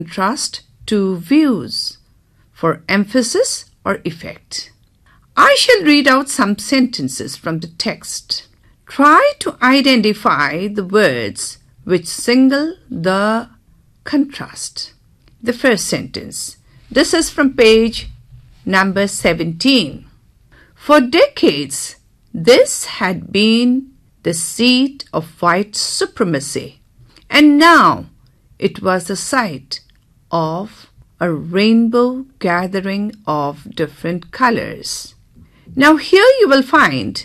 contrast two views for emphasis or effect. I shall read out some sentences from the text. Try to identify the words which signal the contrast. The first sentence. This is from page number 17. For decades, this had been the seat of white supremacy, and now it was the site of a rainbow gathering of different colors. Now here you will find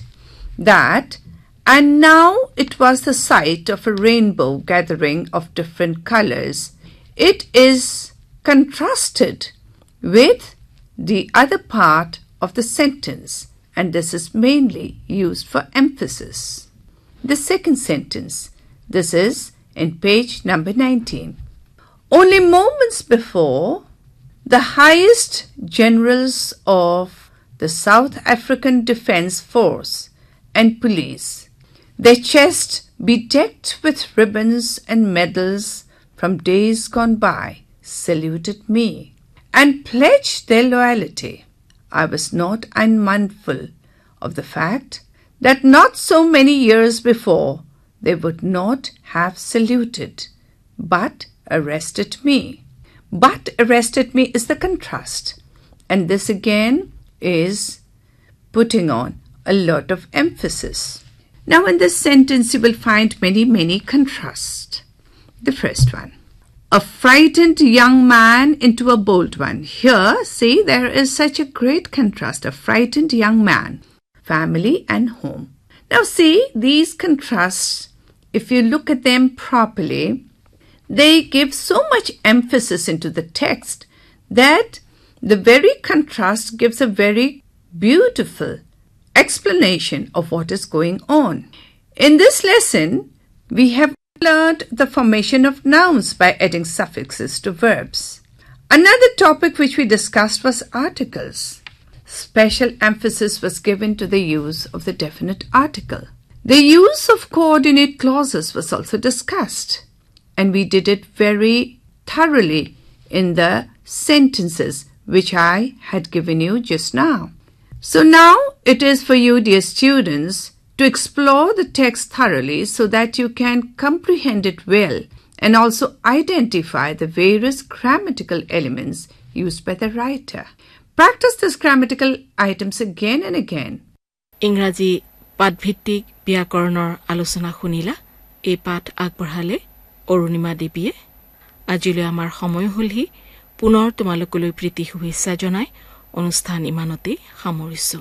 that, and now it was the site of a rainbow gathering of different colors. It is contrasted with the other part of the sentence, and this is mainly used for emphasis. The second sentence, this is in page number 19. Only moments before, the highest generals of the South African Defence Force and police, their chests bedecked with ribbons and medals from days gone by, saluted me and pledged their loyalty. I was not unmindful of the fact that not so many years before they would not have saluted, but arrested me. But arrested me is the contrast, and this again is putting on a lot of emphasis. Now in this sentence you will find many contrasts. The first one. A frightened young man into a bold one. Here, see, there is such a great contrast. A frightened young man. Family and home. Now see, these contrasts, if you look at them properly, they give so much emphasis into the text that the very contrast gives a very beautiful explanation of what is going on. In this lesson, we have learned the formation of nouns by adding suffixes to verbs. Another topic which we discussed was articles. Special emphasis was given to the use of the definite article. The use of coordinate clauses was also discussed, and we did it very thoroughly in the sentences which I had given you just now. So now it is for you, dear students, to explore the text thoroughly so that you can comprehend it well and also identify the various grammatical elements used by the writer. Practice these grammatical items again and again. Ingraji padbhittik byakoronor alochona shunila. Ei path agbarhale Arunima Debiye. Ajile amar samoy holhi punor tomalokoloi priti শুভেচ্ছা জনাই অনুষ্ঠান ইমানতে সামৰিছো।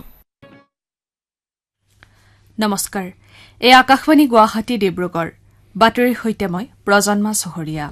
নমস্কাৰ, এই আকাশবাণী গুৱাহাটী ডিব্ৰুগড় বাতৰিৰ সৈতে মই প্ৰজন্মা চহৰীয়া।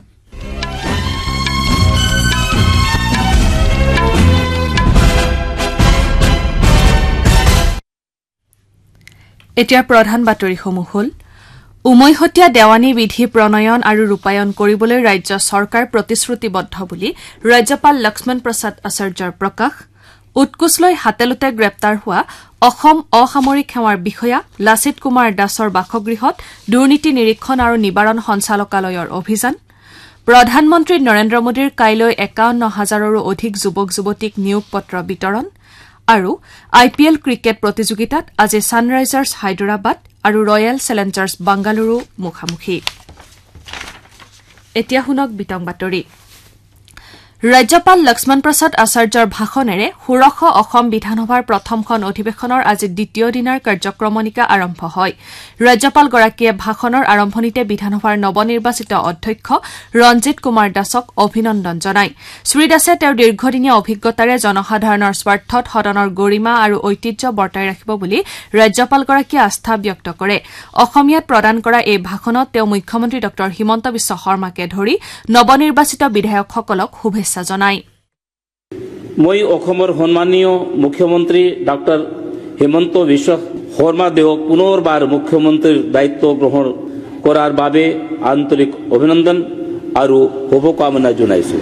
এতিয়া প্ৰধান বাতৰিসমূহ হ'ল উমৈহতীয়া দেৱানী বিধি প্ৰণয়ন আৰু ৰূপায়ণ কৰিবলৈ ৰাজ্য চৰকাৰ প্ৰতিশ্ৰুতিবদ্ধ বুলি ৰাজ্যপাল লক্ষ্মণ প্ৰসাদ আচাৰ্যৰ প্ৰকাশ। উৎকোচলৈ হাতেলতে গ্ৰেপ্তাৰ হোৱা অসম অসামৰিক সেৱাৰ বিষয়া লাচিত কুমাৰ দাসৰ বাসগৃহত দুৰ্নীতি নিৰীক্ষণ আৰু নিবাৰণ সঞ্চালকালয়ৰ অভিযান। প্ৰধানমন্ত্ৰী নৰেন্দ্ৰ মোদীৰ কাইলৈ ৫১,০০০ৰো অধিক যুৱক যুৱতীক নিয়োগ পত্ৰ বিতৰণ আৰু IPL ক্ৰিকেট প্ৰতিযোগিতাত আজি ছানৰাইজাৰ্ছ হায়দৰাবাদ আৰু ৰয়েল চেলেঞ্জাৰ্ছ বাংগালুৰু মুখামুখি। এতিয়া শুনক বিতং বাতৰি। ৰাজ্যপাল লক্ষ্মণ প্ৰসাদ আচাৰ্যৰ ভাষণেৰে ষোড়শ অসম বিধানসভাৰ প্ৰথমখন অধিৱেশনৰ আজি দ্বিতীয় দিনাৰ কাৰ্যক্ৰমণিকা আৰম্ভ হয়। ৰাজ্যপালগৰাকীয়ে ভাষণৰ আৰম্ভণিতে বিধানসভাৰ নৱনিৰ্বাচিত অধ্যক্ষ ৰঞ্জিত কুমাৰ দাসক অভিনন্দন জনায়। শ্ৰীদাসে তেওঁৰ দীৰ্ঘদিনীয়া অভিজ্ঞতাৰে জনসাধাৰণৰ স্বাৰ্থত সদনৰ গৰিমা আৰু ঐতিহ্য বৰ্তাই ৰাখিব বুলি ৰাজ্যপালগৰাকীয়ে আস্থা ব্যক্ত কৰে। অসমীয়াত প্ৰদান কৰা এই ভাষণত তেওঁ মুখ্যমন্ত্ৰী ড হিমন্ত বিশ্ব শৰ্মাকে ধৰি নৱনিৰ্বাচিত বিধায়কসকলক শুভেচ্ছা জনায়। মই অসমৰ সন্মানীয় মুখ্যমন্ত্ৰী ডক্টৰ হিমন্ত বিশ্ব শৰ্মা দেৱক পুনৰবাৰ মুখ্যমন্ত্ৰীৰ দায়িত্ব গ্ৰহণ কৰাৰ বাবে আন্তৰিক অভিনন্দন আৰু শুভকামনা জনাইছো।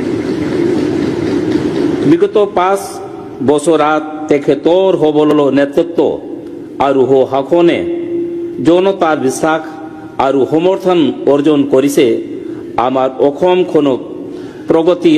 বিগত ৫ বছৰত তেখেতৰ সবল নেতৃত্ব আৰু শাসনে জনতাৰ বিশ্বাস আৰু সমৰ্থন অৰ্জন কৰিছে। আমাৰ অসমখনক প্ৰগতি